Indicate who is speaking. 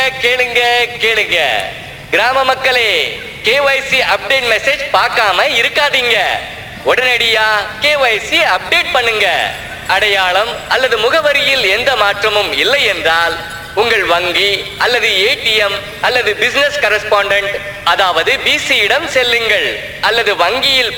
Speaker 1: கேளுங்க கேளுங்க கிராம மக்களே, கேஒய்சி அப்டேட் மெசேஜ் பார்க்காம இருக்காதீங்க. உடனடியா கேஒய்சி அப்டேட் பண்ணுங்க. அடையாளம் அல்லது முகவரியில் எந்த மாற்றமும் இல்லை என்றால் உங்கள் வங்கி அல்லது ஏடிஎம் அல்லது பிசினஸ் கரஸ்பாண்டன்ட் அதாவது பிசியிடம் செல்லுங்கள் அல்லது வங்கியில்